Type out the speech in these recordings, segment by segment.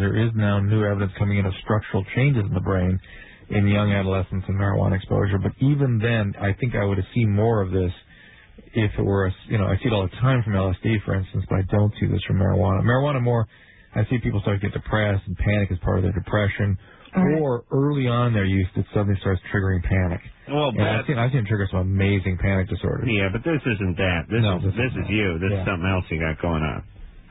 there is now new evidence coming in of structural changes in the brain in young adolescents and marijuana exposure. But even then, I think I would have seen more of this if it were, I see it all the time from LSD, for instance, but I don't see this from marijuana. Marijuana more, I see people start to get depressed and panic as part of their depression, or early on their use it suddenly starts triggering panic. Well, I've seen it trigger some amazing panic disorders. Yeah, but this isn't that. This is you. This is something else you got going on.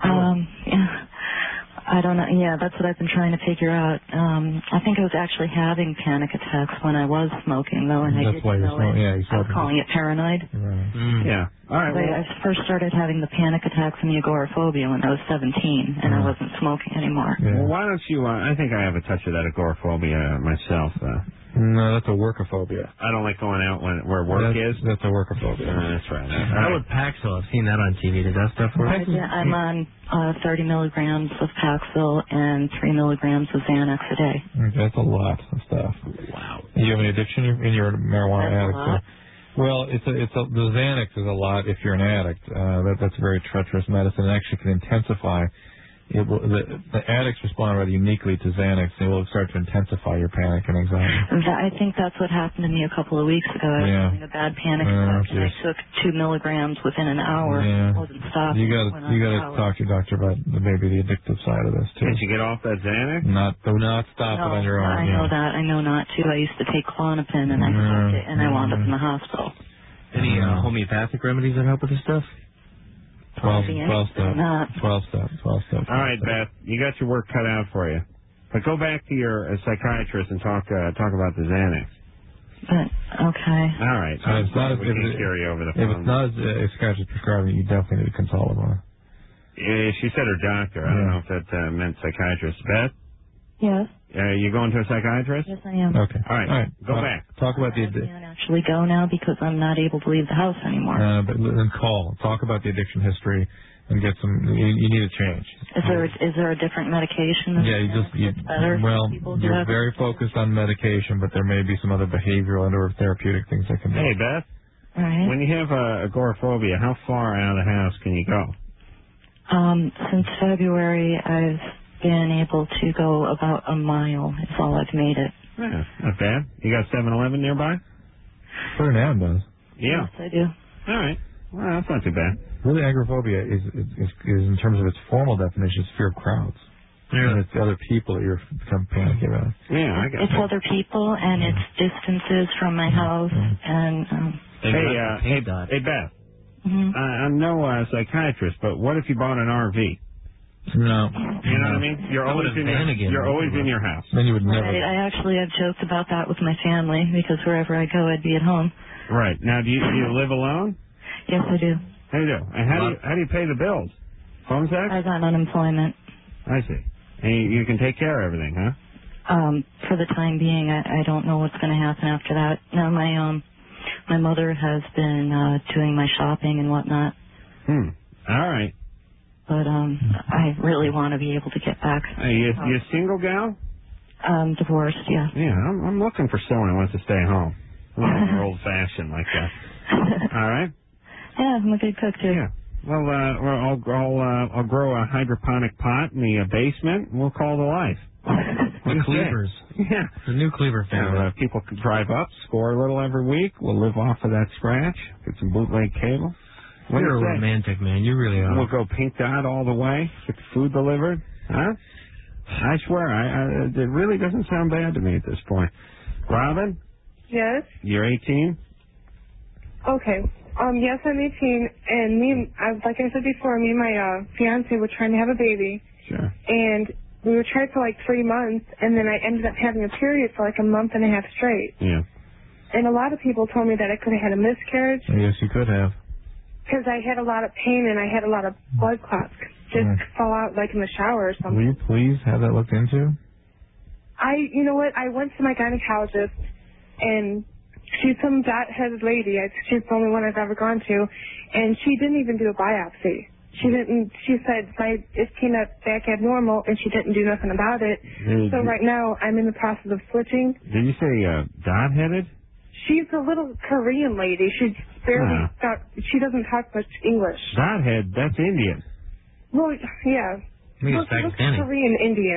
I don't know. Yeah, that's what I've been trying to figure out. I think I was actually having panic attacks when I was smoking, though, and I didn't know it. Yeah, I was calling it paranoid. Yeah. All right. I first started having the panic attacks and the agoraphobia when I was 17, and I wasn't smoking anymore. Yeah. Well, why don't you? I think I have a touch of that agoraphobia myself. No, that's a workophobia. I don't like going out where work is. That's a workophobia. That's right. How would Paxil? I've seen that on TV. Does that stuff work? Yeah, I'm on 30 milligrams of Paxil and 3 milligrams of Xanax a day. Okay, that's a lot of stuff. Wow. Do you have any addiction in your marijuana addict? Well, the Xanax is a lot if you're an addict. That's very treacherous medicine. It actually can intensify. The addicts respond rather uniquely to Xanax. They will start to intensify your panic and anxiety. I think that's what happened to me a couple of weeks ago. I was having a bad panic attack, and I took 2 milligrams within an hour. I wasn't stopping. You got to talk to your doctor about maybe the addictive side of this too. Did you get off that Xanax? Do not stop it on your own. I know that. I know not to. I used to take Klonopin, and I stopped it, and I wound up in the hospital. Any homeopathic remedies that help with this stuff? 12 steps. All right, Beth, you got your work cut out for you. But go back to your psychiatrist and talk about the Xanax. Okay. All right. If it's not over the phone. If it's not a psychiatrist prescribing, you definitely need to consult with one. She said her doctor. I don't know if that meant psychiatrist. Beth? Yes. You going to a psychiatrist? Yes, I am. Okay. All right. Go back. Talk about I can't actually go now because I'm not able to leave the house anymore. But then call. Talk about the addiction history and get some. You need a change. Is there a different medication? You're very focused on medication, but there may be some other behavioral and/or therapeutic things that can be. Hey, Beth. All right. When you have agoraphobia, how far out of the house can you go? Since February, I've been able to go about a mile. Is all I've made it. Yeah, not bad. You got 7-Eleven nearby? Sure, now does. Yeah. Yes, I do. All right. Well, that's not too bad. Really, agoraphobia is in terms of its formal definition, it's fear of crowds. Yeah. And it's the other people that you're become panicky about. Yeah, I got it. It's other people, and it's distances from my house, and... Hey, Beth. I'm no psychiatrist, but what if you bought an RV? No. You know what I mean? You're always in your house. Then you would never. Right. I actually have joked about that with my family because wherever I go, I'd be at home. Right. Now, do you live alone? Yes, I do. How do you do? And how do you pay the bills? Phone tax? I got unemployment. I see. And you can take care of everything, huh? For the time being, I don't know what's going to happen after that. Now, my mother has been doing my shopping and whatnot. All right. But I really want to be able to get back. You a single gal? Divorced, yeah. Yeah, I'm looking for someone who wants to stay home. I'm old-fashioned like that. All right? Yeah, I'm a good cook, too. Yeah. Well, I'll grow a hydroponic pot in the basement, and we'll call it a life. The Cleavers. Yeah. The new Cleaver family. People can drive up, score a little every week. We'll live off of that scratch. Get some bootleg cable. You're a romantic, man. You really are. We'll go Pink Dot all the way. Get the food delivered. Huh? I swear, it really doesn't sound bad to me at this point. Robin? Yes? You're 18? Okay. Yes, I'm 18, and like I said before, me and my fiance were trying to have a baby. Sure. And we were trying for like 3 months, and then I ended up having a period for like a month and a half straight. Yeah. And a lot of people told me that I could have had a miscarriage. Yes, you could have. Because I had a lot of pain and I had a lot of blood clots just fall out like in the shower or something. Will you please have that looked into? You know what? I went to my gynecologist, and she's some dot-headed lady. She's the only one I've ever gone to, and she didn't even do a biopsy. She didn't. She said it came back abnormal, and she didn't do nothing about it. So right now, I'm in the process of switching. Did you say dot-headed? She's a little Korean lady. She's barely she doesn't talk much English. Dot-head, that's Indian. Well, yeah. I think it's Pakistani. Korean Indian.